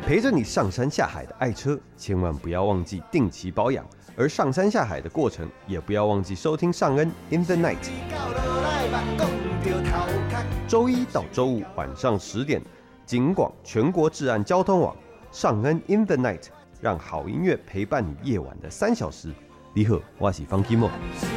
陪着你上山下海的爱车，千万不要忘记定期保养。而上山下海的过程，也不要忘记收听尚恩 In the Night。周一到周五晚上10点，警广全国治安交通网，尚恩 In the Night， 让好音乐陪伴你夜晚的3小时。你好，我是方基莫。